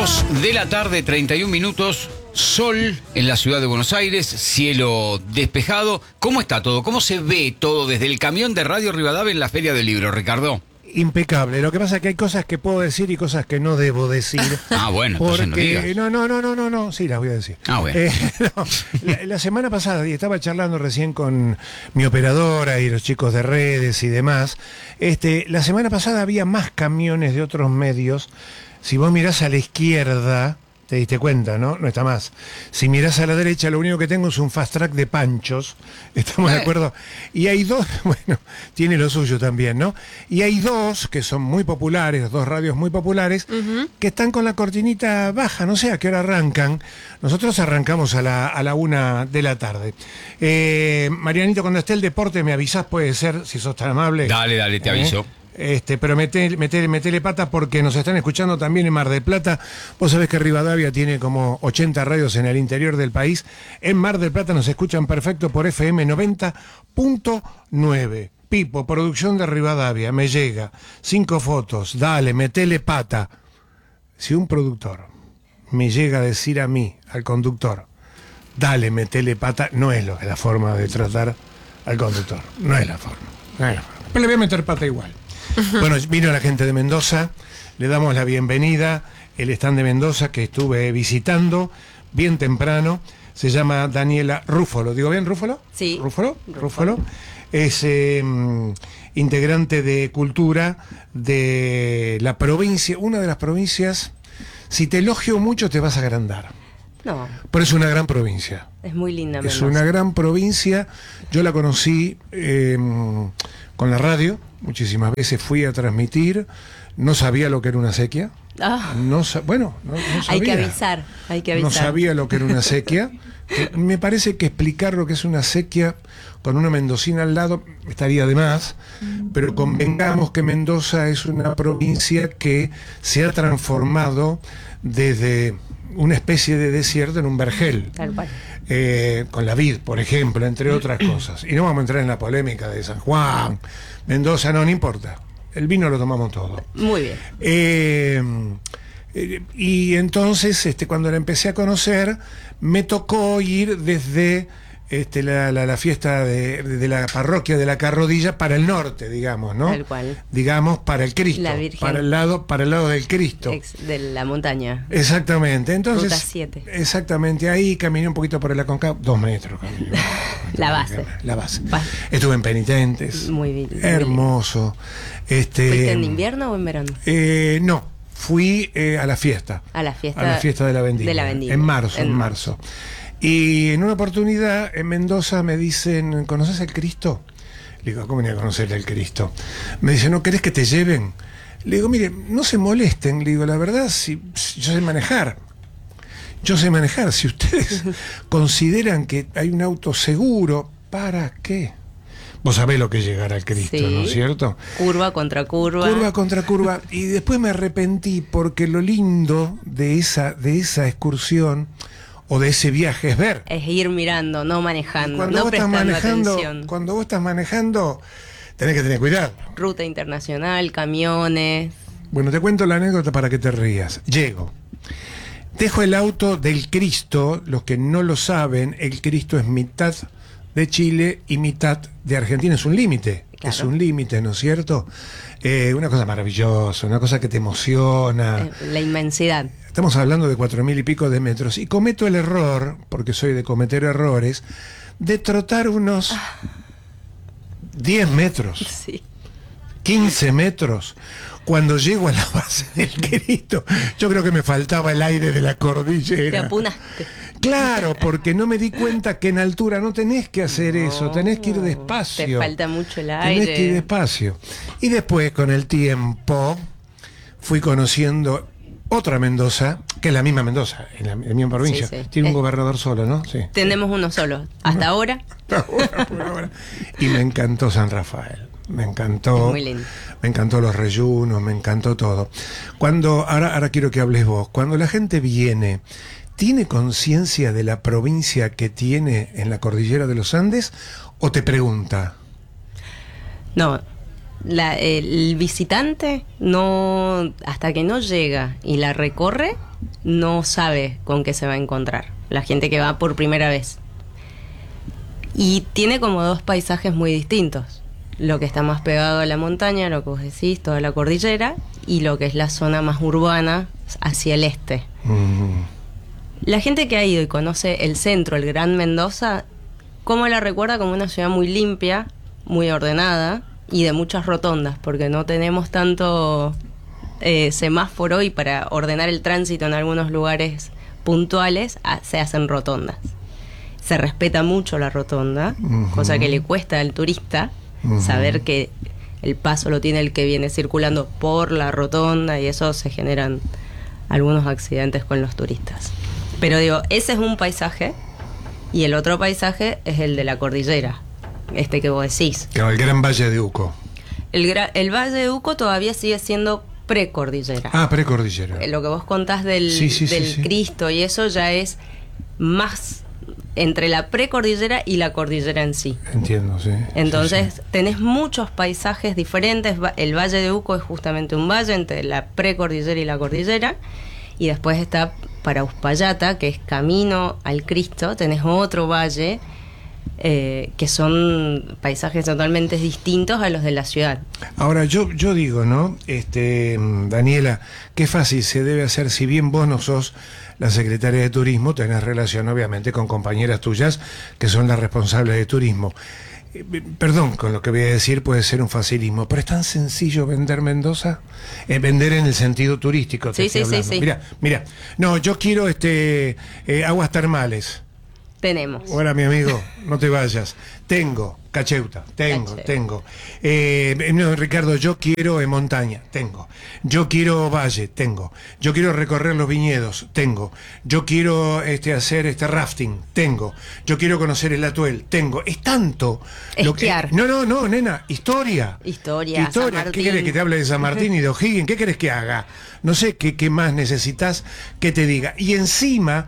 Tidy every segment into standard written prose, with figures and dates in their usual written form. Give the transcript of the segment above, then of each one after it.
2 de la tarde, 31 minutos, sol en la ciudad de Buenos Aires, cielo despejado. ¿Cómo está todo? ¿Cómo se ve todo desde el camión de Radio Rivadavia en la Feria del Libro, Ricardo? Impecable. Lo que pasa es que hay cosas que puedo decir y cosas que no debo decir. Ah, bueno, entonces no digas. No, sí las voy a decir. Ah, bueno. La semana pasada, y estaba charlando recién con mi operadora y los chicos de redes y demás, la semana pasada había más camiones de otros medios. Si vos mirás a la izquierda, te diste cuenta, ¿no? No está más. Si mirás a la derecha, lo único que tengo es un fast track de Panchos. ¿Estamos de acuerdo? Y hay dos, bueno, tiene lo suyo también, ¿no? Y hay dos que son muy populares, dos radios muy populares, que están con la cortinita baja, no sé a qué hora arrancan. Nosotros arrancamos a la 1 de la tarde. Marianito, cuando esté el deporte, me avisás, puede ser, si sos tan amable. Dale, te aviso. Pero metele pata porque nos están escuchando también en Mar del Plata. Vos sabés que Rivadavia tiene como 80 radios en el interior del país. En Mar del Plata nos escuchan perfecto por FM 90.9. Pipo, producción de Rivadavia, me llega. 5 fotos, dale, metele pata. Si un productor me llega a decir a mí, al conductor, dale, metele pata, no es la forma de tratar al conductor. No es la forma. Pero le voy a meter pata igual. Bueno, vino la gente de Mendoza, le damos la bienvenida, el stand de Mendoza que estuve visitando bien temprano, se llama Daniela Rúfolo. ¿Digo bien, Rúfolo? Sí. ¿Rúfolo? Es integrante de cultura de la provincia, una de las provincias, si te elogio mucho te vas a agrandar. No. Pero es una gran provincia. Es muy linda. Es una gran provincia. Yo la conocí con la radio. Muchísimas veces fui a transmitir. No sabía lo que era una sequía. No sabía. Hay que avisar. No sabía lo que era una sequía. Me parece que explicar lo que es una sequía con una mendocina al lado estaría de más. Pero convengamos que Mendoza es una provincia que se ha transformado desde una especie de desierto en un vergel. Tal cual. Con la vid, por ejemplo, entre otras cosas. Y no vamos a entrar en la polémica de San Juan, Mendoza, no importa. El vino lo tomamos todo. Muy bien. Y entonces, cuando la empecé a conocer, me tocó ir desde la fiesta de la parroquia de la Carrodilla para el norte, digamos, ¿no? Tal cual. Digamos, para el Cristo. La Virgen. Para el lado del Cristo. De la montaña. Exactamente. Entonces, Ruta 7. Exactamente. Ahí caminé un poquito por el Aconcagua, 2 metros. La base. Estuve en Penitentes. Muy bien. Hermoso. ¿Fuiste en invierno o en verano? No. Fui a la fiesta. A la fiesta de la Vendimia. En marzo. Y en una oportunidad en Mendoza me dicen, ¿conoces el Cristo? Le digo, ¿cómo voy a conocer el Cristo? Me dicen, ¿no querés que te lleven? Le digo, mire, no se molesten. Le digo, la verdad, si yo sé manejar. Si ustedes consideran que hay un auto seguro, ¿para qué? Vos sabés lo que es llegar al Cristo, sí. ¿No es cierto? Curva contra curva. Curva contra curva. Y después me arrepentí porque lo lindo de esa excursión o de ese viaje es ver. Es ir mirando, no manejando, cuando no prestando atención. Cuando vos estás manejando, tenés que tener cuidado. Ruta internacional, camiones. Bueno, te cuento la anécdota para que te rías. Llego. Dejo el auto del Cristo. Los que no lo saben, el Cristo es mitad de Chile y mitad de Argentina. Es un límite. Claro. Es un límite, ¿no es cierto? Una cosa maravillosa, una cosa que te emociona. La inmensidad. Estamos hablando de 4.000 y pico de metros. Y cometo el error, porque soy de cometer errores, de trotar unos 10 metros. Sí. 15 metros. Cuando llego a la base del Cristo, yo creo que me faltaba el aire de la cordillera. Te apunaste. Claro, porque no me di cuenta que en altura no tenés que hacer eso, tenés que ir despacio. Te falta mucho el aire. Tenés que ir despacio. Y después, con el tiempo, fui conociendo otra Mendoza, que es la misma Mendoza, en la misma provincia. Sí. Tiene un gobernador solo, ¿no? Sí. Tenemos uno solo, hasta ahora. Por ahora. Y me encantó San Rafael. Me encantó. Muy lindo. Me encantó los reyunos, me encantó todo. Ahora quiero que hables vos. Cuando la gente viene, ¿tiene conciencia de la provincia que tiene en la cordillera de los Andes o te pregunta? No, el visitante no, hasta que no llega y la recorre, no sabe con qué se va a encontrar. La gente que va por primera vez. Y tiene como dos paisajes muy distintos. Lo que está más pegado a la montaña, lo que vos decís, toda la cordillera, y lo que es la zona más urbana hacia el este. La gente que ha ido y conoce el centro, el Gran Mendoza, ¿cómo la recuerda? Como una ciudad muy limpia, muy ordenada y de muchas rotondas, porque no tenemos tanto semáforo, y para ordenar el tránsito en algunos lugares puntuales se hacen rotondas. Se respeta mucho la rotonda, cosa que le cuesta al turista saber que el paso lo tiene el que viene circulando por la rotonda, y eso se generan algunos accidentes con los turistas. Pero digo, ese es un paisaje, y el otro paisaje es el de la cordillera, este que vos decís. Claro, el Gran Valle de Uco. El Valle de Uco todavía sigue siendo precordillera. Ah, precordillera. Lo que vos contás del Cristo y eso ya es más entre la precordillera y la cordillera en sí. Entiendo, sí. Entonces tenés muchos paisajes diferentes. El Valle de Uco es justamente un valle entre la precordillera y la cordillera. Y después está para Uspallata, que es camino al Cristo, tenés otro valle, que son paisajes totalmente distintos a los de la ciudad. Ahora, yo digo, ¿no? Daniela, qué fácil se debe hacer, si bien vos no sos la secretaria de Turismo, tenés relación obviamente con compañeras tuyas que son las responsables de turismo. Perdón, con lo que voy a decir puede ser un facilismo, pero es tan sencillo vender Mendoza, vender en el sentido turístico. Sí. Mira, no, yo quiero aguas termales. Tenemos. Hola, mi amigo, no te vayas. Tengo Cacheuta, tengo. No, Ricardo, yo quiero montaña, tengo. Yo quiero valle, tengo. Yo quiero recorrer los viñedos, tengo. Yo quiero hacer rafting, tengo. Yo quiero conocer el Atuel, tengo. Es tanto. Esquiar. No, nena, historia. San Martín. ¿Qué querés que te hable de San Martín y de O'Higgins? ¿Qué querés que haga? No sé qué más necesitas que te diga. Y encima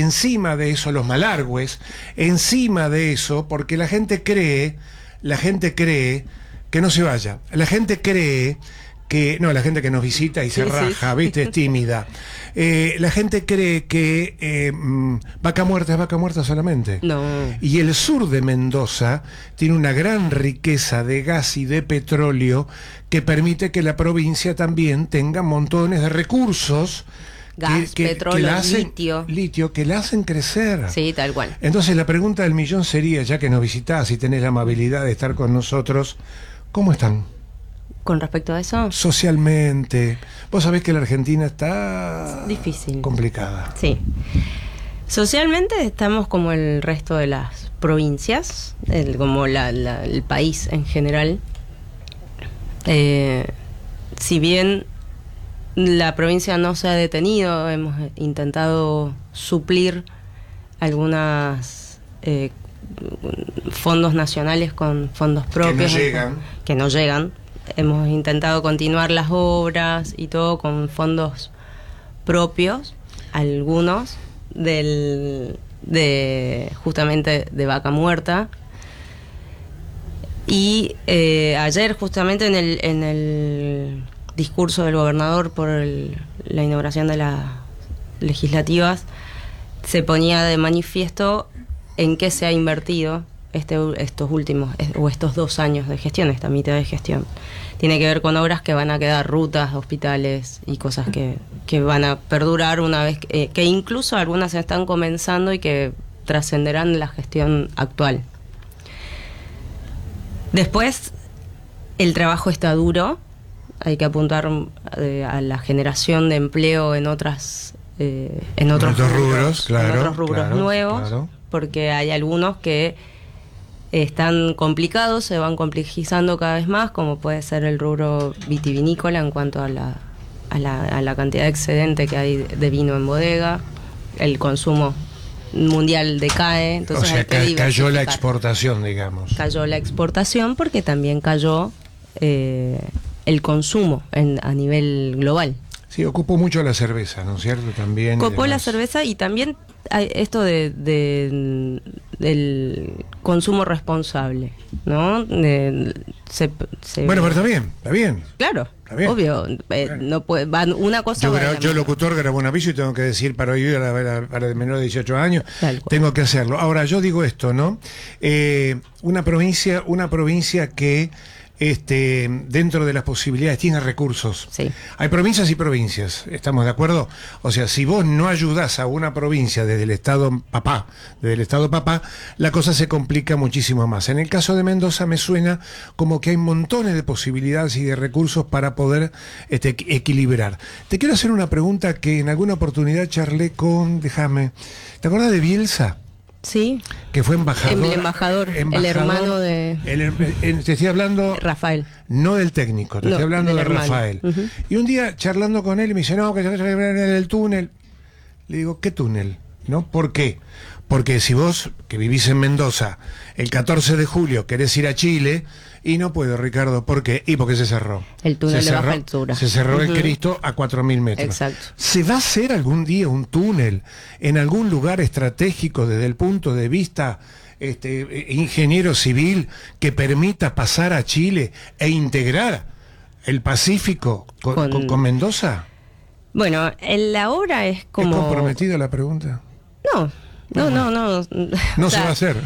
de eso, los malargües, encima de eso, porque la gente cree que no se vaya. La gente cree que... No, la gente que nos visita y se raja, ¿viste? Es tímida. La gente cree que vaca muerta es vaca muerta solamente. No. Y el sur de Mendoza tiene una gran riqueza de gas y de petróleo que permite que la provincia también tenga montones de recursos. Gas, petróleo, litio, que la hacen crecer. Sí, tal cual. Entonces la pregunta del millón sería, ya que nos visitás y tenés la amabilidad de estar con nosotros, ¿cómo están? ¿Con respecto a eso? Socialmente. Vos sabés que la Argentina está... difícil. Complicada. Sí. Socialmente estamos como el resto de las provincias, como el país en general. Si bien la provincia no se ha detenido, hemos intentado suplir algunos fondos nacionales con fondos propios que no llegan. Hemos intentado continuar las obras y todo con fondos propios, algunos justamente de vaca muerta. Y ayer justamente en el discurso del gobernador por la inauguración de las legislativas se ponía de manifiesto en qué se ha invertido estos últimos o estos 2 años de gestión, esta mitad de gestión. Tiene que ver con obras que van a quedar, rutas, hospitales y cosas que van a perdurar una vez que incluso algunas se están comenzando y que trascenderán la gestión actual. Después, el trabajo está duro. Hay que apuntar a la generación de empleo en otros rubros nuevos, porque hay algunos que están complicados, se van complejizando cada vez más, como puede ser el rubro vitivinícola en cuanto a la cantidad de excedente que hay de vino en bodega, el consumo mundial decae, entonces o sea, cayó la exportación, digamos. Cayó la exportación porque también cayó el consumo a nivel global. Sí, ocupó mucho la cerveza, ¿no es cierto? También. Copó la cerveza y también hay esto del consumo responsable, ¿no? Bueno, pero está bien. Claro, Está bien. obvio. No puede, una cosa. Yo locutor grabo un aviso y tengo que decir para hoy para el menor de 18 años, tengo que hacerlo. Ahora, yo digo esto, ¿no? Una provincia que dentro de las posibilidades tiene recursos. Sí. Hay provincias y provincias, ¿estamos de acuerdo? O sea, si vos no ayudás a una provincia desde el Estado papá, la cosa se complica muchísimo más. En el caso de Mendoza me suena como que hay montones de posibilidades y de recursos para poder equilibrar. Te quiero hacer una pregunta que en alguna oportunidad charlé con, ¿te acuerdas de Bielsa? Sí. Que fue embajador. El embajador, el hermano de... te estoy hablando... Rafael. No del técnico, te estoy hablando de hermano. Rafael. Uh-huh. Y un día, charlando con él, me dice, no, que se va a en el túnel. Le digo, ¿qué túnel? ¿No? ¿Por qué? Porque si vos, que vivís en Mendoza, el 14 de julio querés ir a Chile, y no puedo, Ricardo, ¿por qué? Y porque se cerró. El túnel de baja altura. Se cerró el Cristo a 4.000 metros. Exacto. ¿Se va a hacer algún día un túnel en algún lugar estratégico desde el punto de vista ingeniero civil que permita pasar a Chile e integrar el Pacífico con Mendoza? Bueno, la obra es como... ¿Es comprometida la pregunta? No. No se va a hacer.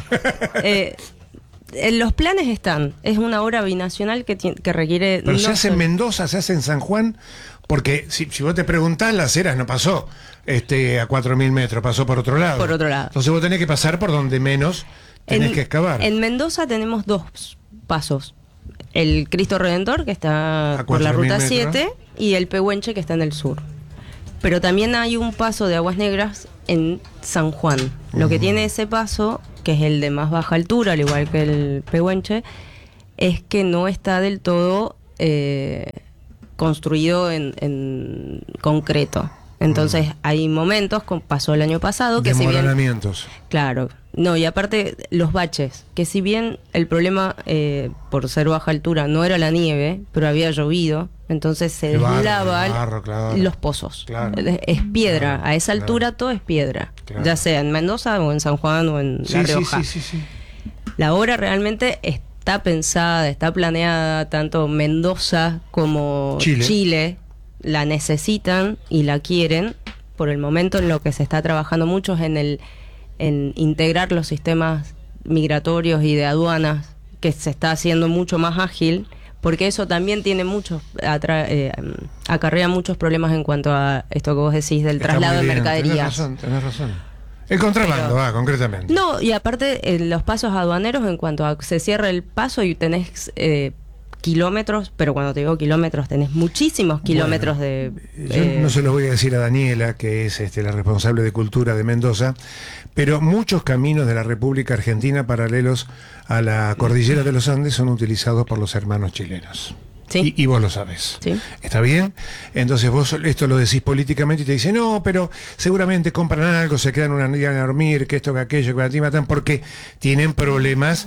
Los planes están. Es una obra binacional que requiere... Pero se hace en Mendoza, se hace en San Juan, porque si vos te preguntás, Las Heras no pasó a 4.000 metros, pasó por otro lado. Por otro lado. Entonces vos tenés que pasar por donde menos tenés que excavar. En Mendoza tenemos dos pasos. El Cristo Redentor, que está por la Ruta 7, y el Pehuenche, que está en el sur. Pero también hay un paso de Aguas Negras en San Juan. Lo que tiene ese paso, que es el de más baja altura, al igual que el Pehuenche, es que no está del todo construido en concreto. Entonces hay momentos, como pasó el año pasado, que si bien... Claro. No, y aparte los baches, que si bien el problema por ser baja altura no era la nieve, pero había llovido, entonces se deslavan los pozos. Claro. Es piedra, a esa altura todo es piedra, ya sea en Mendoza o en San Juan o en La Rioja. Sí. La obra realmente está pensada, está planeada, tanto Mendoza como Chile la necesitan y la quieren. Por el momento en lo que se está trabajando mucho es en integrar los sistemas migratorios y de aduanas, que se está haciendo mucho más ágil, porque eso también tiene acarrea muchos problemas en cuanto a esto que vos decís del traslado de mercaderías. Tenés razón. El contrabando, concretamente. No, y aparte los pasos aduaneros, en cuanto a se cierra el paso y tenés kilómetros, pero cuando te digo kilómetros tenés muchísimos kilómetros de... Yo no se lo voy a decir a Daniela, que es la responsable de Cultura de Mendoza, pero muchos caminos de la República Argentina paralelos a la cordillera de los Andes son utilizados por los hermanos chilenos. Sí. Y vos lo sabés. Sí. ¿Está bien? Entonces vos esto lo decís políticamente y te dicen, no, pero seguramente compran algo, se quedan una noche a dormir, que esto, que aquello, que a ti matan, porque tienen problemas,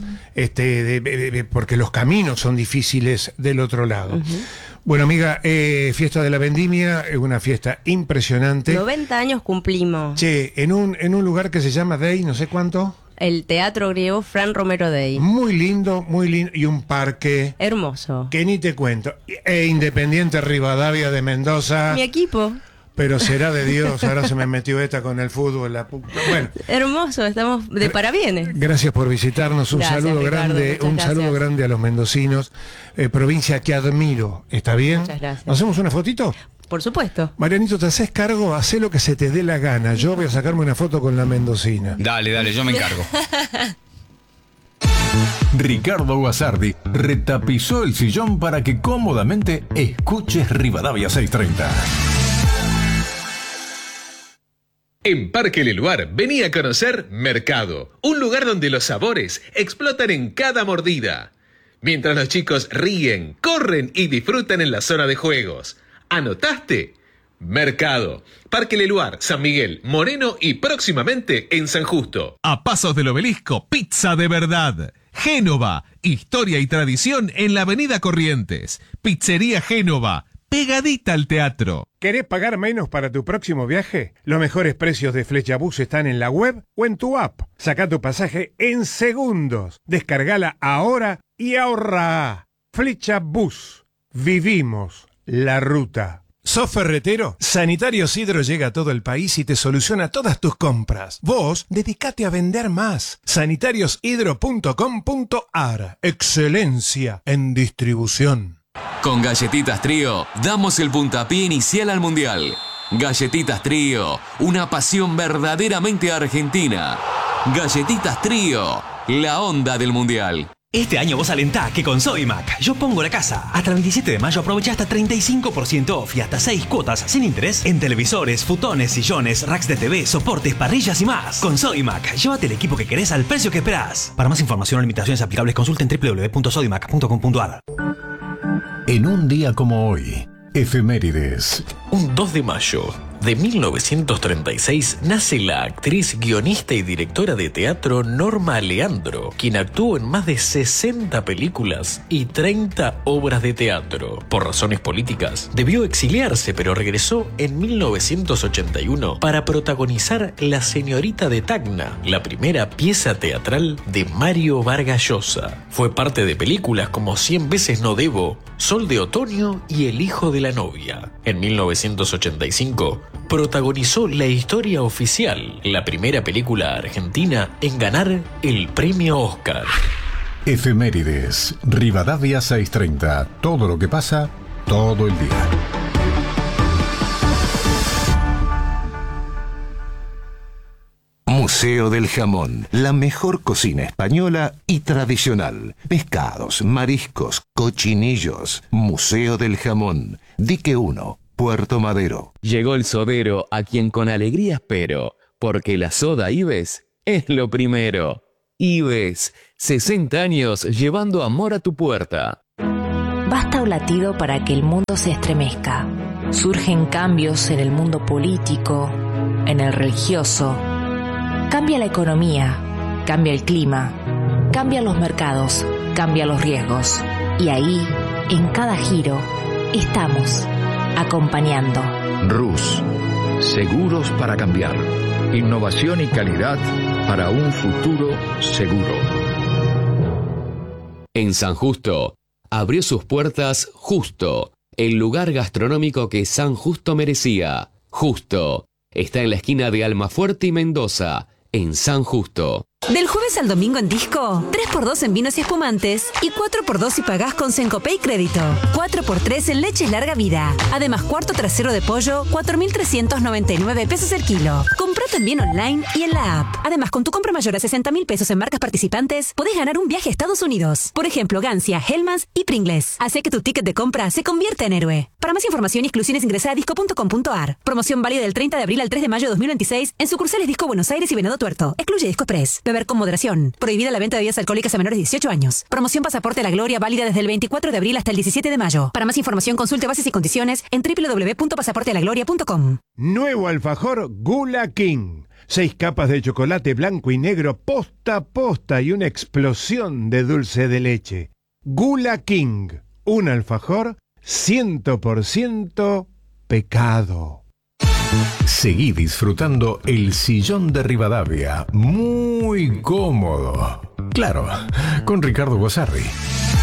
porque los caminos son difíciles del otro lado. Bueno, amiga, Fiesta de la Vendimia es una fiesta impresionante. 90 años cumplimos. Che, en un lugar que se llama Dey, no sé cuánto. El Teatro Griego Fran Romero Dey. Muy lindo, y un parque... hermoso. Que ni te cuento. Independiente Rivadavia de Mendoza. Mi equipo. Pero será de Dios, ahora se me metió esta con el fútbol. Bueno. Hermoso, estamos de parabienes. Gracias por visitarnos, saludo grande, saludo grande a los mendocinos, provincia que admiro, ¿está bien? Muchas gracias. ¿Nos hacemos una fotito? Por supuesto. Marianito, ¿te haces cargo? Hacé lo que se te dé la gana. Yo voy a sacarme una foto con la mendocina. Dale, yo me encargo. Ricardo Guasardi retapizó el sillón para que cómodamente escuches Rivadavia 630. En Parque Leluar vení a conocer Mercado, un lugar donde los sabores explotan en cada mordida. Mientras los chicos ríen, corren y disfrutan en la zona de juegos. ¿Anotaste? Mercado, Parque Leluar, San Miguel, Moreno y próximamente en San Justo. A pasos del Obelisco, pizza de verdad. Génova, historia y tradición en la Avenida Corrientes. Pizzería Génova. pegadita al teatro. ¿Querés pagar menos para tu próximo viaje? Los mejores precios de Flechabús están en la web o en tu app. Saca tu pasaje en segundos. Descargala ahora y ahorra. Flechabús. Vivimos la ruta. ¿Sos ferretero? Sanitarios Hidro llega a todo el país y te soluciona todas tus compras. Vos, dedicate a vender más. sanitariosHidro.com.ar. Excelencia en distribución. Con Galletitas Trío, damos el puntapié inicial al Mundial. Galletitas Trío, una pasión verdaderamente argentina. Galletitas Trío, la onda del Mundial. Este año vos alentá que con Sodimac yo pongo la casa. Hasta el 27 de mayo aprovecha hasta 35% off y hasta 6 cuotas sin interés en televisores, futones, sillones, racks de TV, soportes, parrillas y más. Con Sodimac, llévate el equipo que querés al precio que esperás. Para más información o limitaciones aplicables consulten www.sodimac.com.ar. En un día como hoy, efemérides. Un 2 de mayo de 1936 nace la actriz, guionista y directora de teatro Norma Leandro, quien actuó en más de 60 películas y 30 obras de teatro. Por razones políticas, debió exiliarse, pero regresó en 1981 para protagonizar La señorita de Tacna, la primera pieza teatral de Mario Vargas Llosa. Fue parte de películas como 100 veces no debo, Sol de otoño y El hijo de la novia. En 1985, protagonizó La historia oficial, la primera película argentina en ganar el premio Oscar. Efemérides. Rivadavia 630. Todo lo que pasa, todo el día. Museo del Jamón, la mejor cocina española y tradicional. Pescados, mariscos, cochinillos. Museo del Jamón, Dique 1, Puerto Madero. Llegó el sodero a quien con alegría espero, porque la soda Ives es lo primero. Ives, 60 años llevando amor a tu puerta. Basta un latido para que el mundo se estremezca. Surgen cambios en el mundo político, en el religioso. Cambia la economía, cambia el clima, cambian los mercados, cambian los riesgos. Y ahí, en cada giro, estamos acompañando. RUS, seguros para cambiar. Innovación y calidad para un futuro seguro. En San Justo, abrió sus puertas Justo, el lugar gastronómico que San Justo merecía. Justo, está en la esquina de Almafuerte y Mendoza, en San Justo. Del jueves al domingo en Disco, 3x2 en vinos y espumantes y 4x2 si pagás con Sencopay Crédito. 4x3 en leches larga vida. Además, cuarto trasero de pollo, 4.399 pesos el kilo. Comprá también online y en la app. Además, con tu compra mayor a 60.000 pesos en marcas participantes, podés ganar un viaje a Estados Unidos. Por ejemplo, Gancia, Hellmann's y Pringles. Hace que tu ticket de compra se convierta en héroe. Para más información y exclusiones ingresá a disco.com.ar. Promoción válida del 30 de abril al 3 de mayo de 2026 en sucursales Disco Buenos Aires y Venado Tuerto. Excluye Disco Express. Beber con moderación. Prohibida la venta de bebidas alcohólicas a menores de 18 años. Promoción Pasaporte a la Gloria válida desde el 24 de abril hasta el 17 de mayo. Para más información consulte bases y condiciones en www.pasaportealagloria.com. Nuevo alfajor Gula King. 6 capas de chocolate blanco y negro posta a posta y una explosión de dulce de leche. Gula King. Un alfajor 100% pecado. Seguí disfrutando el sillón de Rivadavia, muy cómodo. Claro, con Ricardo Guasardi.